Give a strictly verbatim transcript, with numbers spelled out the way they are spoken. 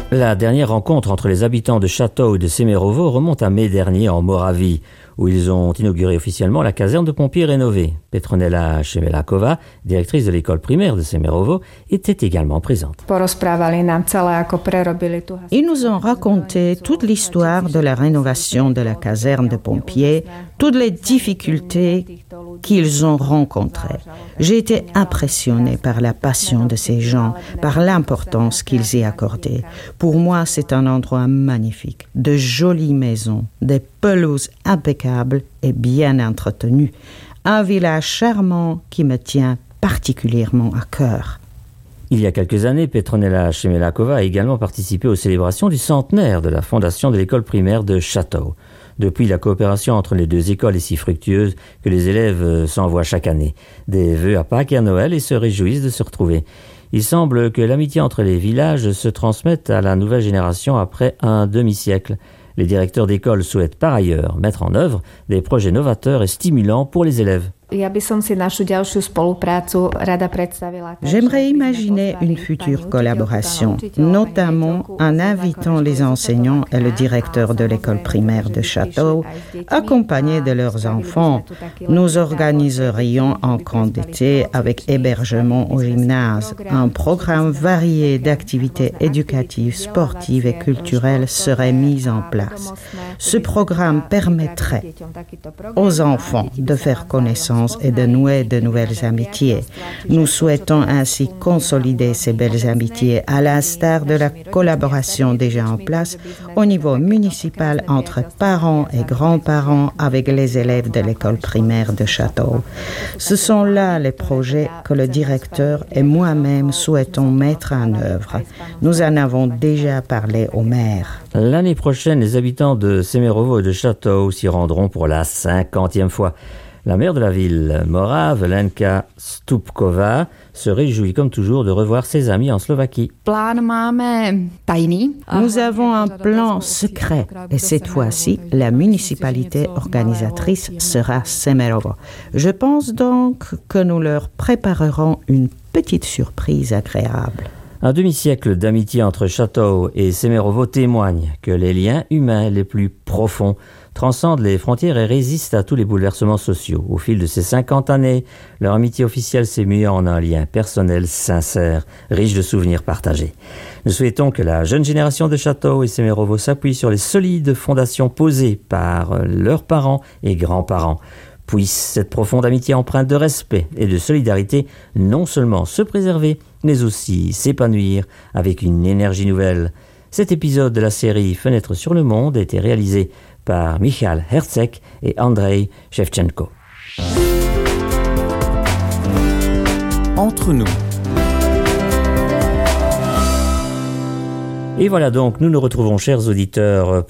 La dernière rencontre entre les habitants de Château et de Semerovo remonte à mai dernier en Moravie, où ils ont inauguré officiellement la caserne de pompiers rénovée. Petronella Shemelakova, directrice de l'école primaire de Semerovo, était également présente. Ils nous ont raconté toute l'histoire de la rénovation de la caserne de pompiers, toutes les difficultés qu'ils ont rencontrées. J'ai été impressionnée par la passion de ces gens, par l'importance qu'ils y accordaient. Pour moi, c'est un endroit magnifique, de jolies maisons, des pelouses impeccables et bien entretenues. Un village charmant qui me tient particulièrement à cœur. Il y a quelques années, Petronella Shemelakova a également participé aux célébrations du centenaire de la fondation de l'école primaire de Château. Depuis, la coopération entre les deux écoles est si fructueuse que les élèves s'envoient chaque année des vœux à Pâques et à Noël et se réjouissent de se retrouver. Il semble que l'amitié entre les villages se transmette à la nouvelle génération après un demi-siècle. Les directeurs d'école souhaitent par ailleurs mettre en œuvre des projets novateurs et stimulants pour les élèves. J'aimerais imaginer une future collaboration, notamment en invitant les enseignants et le directeur de l'école primaire de Château, accompagnés de leurs enfants. Nous organiserions un camp d'été avec hébergement au gymnase. Un programme varié d'activités éducatives, sportives et culturelles serait mis en place. Ce programme permettrait aux enfants de faire connaissance et de nouer de nouvelles amitiés. Nous souhaitons ainsi consolider ces belles amitiés à l'instar de la collaboration déjà en place au niveau municipal entre parents et grands-parents avec les élèves de l'école primaire de Château. Ce sont là les projets que le directeur et moi-même souhaitons mettre en œuvre. Nous en avons déjà parlé au maire. L'année prochaine, les habitants de Semerovo et de Château s'y rendront pour la cinquantième fois. La maire de la ville, morave, Lenka Stupkova, se réjouit comme toujours de revoir ses amis en Slovaquie. Nous avons un plan secret et cette fois-ci, la municipalité organisatrice sera Semerovo. Je pense donc que nous leur préparerons une petite surprise agréable. Un demi-siècle d'amitié entre Château et Semerovo témoigne que les liens humains les plus profonds transcendent les frontières et résistent à tous les bouleversements sociaux. Au fil de ces cinquante années, leur amitié officielle s'est muée en un lien personnel sincère, riche de souvenirs partagés. Nous souhaitons que la jeune génération de Château et Semerovo s'appuie sur les solides fondations posées par leurs parents et grands-parents. Puisse cette profonde amitié empreinte de respect et de solidarité non seulement se préserver, mais aussi s'épanouir avec une énergie nouvelle. Cet épisode de la série Fenêtre sur le monde a été réalisé par Michal Herceg et Andrei Shevchenko. Entre nous. Et voilà donc, nous nous retrouvons, chers auditeurs,